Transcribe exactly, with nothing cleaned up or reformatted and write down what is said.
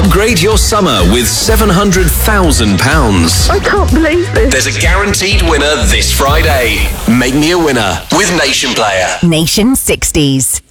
Upgrade your summer with seven hundred thousand pounds. I can't believe this. There's a guaranteed winner this Friday. Make me a winner with Nation Player. Nation sixties.